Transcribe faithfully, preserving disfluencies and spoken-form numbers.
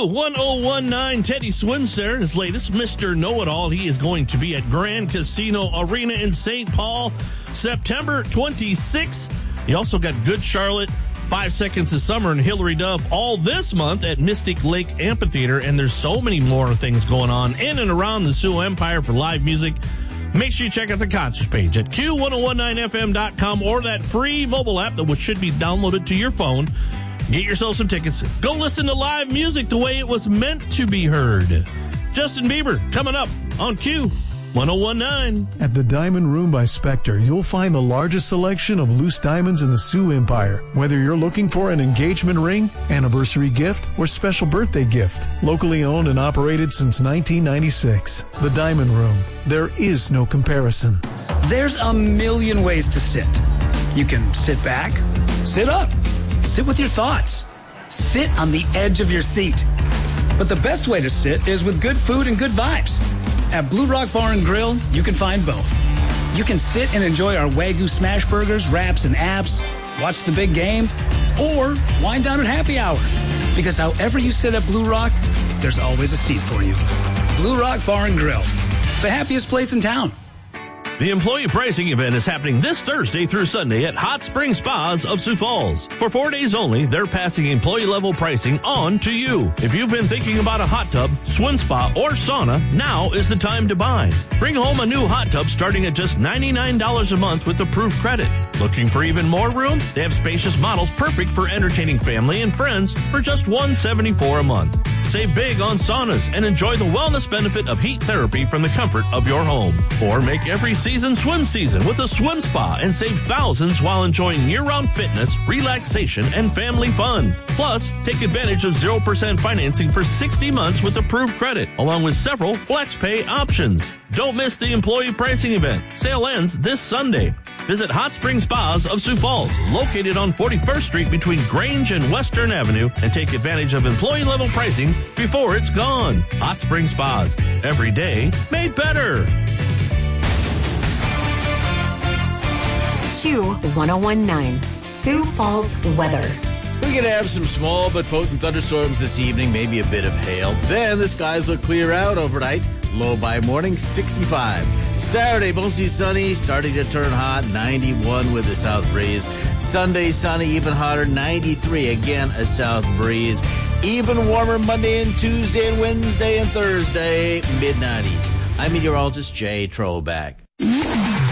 Q one oh one nine, Teddy Swims there, his latest, Mister Know-It-All. He is going to be at Grand Casino Arena in Saint Paul, September twenty-sixth. He also got Good Charlotte, Five Seconds of Summer, and Hillary Duff all this month at Mystic Lake Amphitheater. And there's so many more things going on in and around the Sioux Empire for live music. Make sure you check out the concert page at Q one oh one nine F M dot com or that free mobile app that should be downloaded to your phone. Get yourself some tickets. Go listen to live music the way it was meant to be heard. Justin Bieber coming up on Q one oh one nine. At the Diamond Room by Spectre, you'll find the largest selection of loose diamonds in the Sioux Empire. Whether you're looking for an engagement ring, anniversary gift, or special birthday gift. Locally owned and operated since nineteen ninety-six. The Diamond Room. There is no comparison. There's a million ways to sit. You can sit back, sit up, sit with your thoughts, sit on the edge of your seat. But the best way to sit is with good food and good vibes. At Blue Rock Bar and Grill, you can find both. You can sit and enjoy our Wagyu smash burgers, wraps, and apps, watch the big game, or wind down at happy hour. Because however you sit at Blue Rock, there's always a seat for you. Blue Rock Bar and Grill, the happiest place in town. The employee pricing event is happening this Thursday through Sunday at Hot Spring Spas of Sioux Falls. For four days only, they're passing employee-level pricing on to you. If you've been thinking about a hot tub, swim spa, or sauna, now is the time to buy. Bring home a new hot tub starting at just ninety-nine dollars a month with approved credit. Looking for even more room? They have spacious models perfect for entertaining family and friends for just one hundred seventy-four dollars a month. Save big on saunas and enjoy the wellness benefit of heat therapy from the comfort of your home. Or make every season swim season with a swim spa and save thousands while enjoying year-round fitness, relaxation, and family fun. Plus, take advantage of zero percent financing for sixty months with approved credit, along with several flex pay options. Don't miss the employee pricing event. Sale ends this Sunday. Visit Hot Spring Spas of Sioux Falls, located on forty-first Street between Grange and Western Avenue, and take advantage of employee-level pricing before it's gone. Hot Spring Spas, every day made better. Q one oh one nine, Sioux Falls weather. We're going to have some small but potent thunderstorms this evening, maybe a bit of hail. Then the skies will clear out overnight. Low by morning, sixty-five. Saturday, mostly sunny, starting to turn hot, ninety-one with a south breeze. Sunday, sunny, even hotter, ninety-three. Again, a south breeze. Even warmer Monday and Tuesday and Wednesday and Thursday, mid nineties. I'm meteorologist Jay Troback.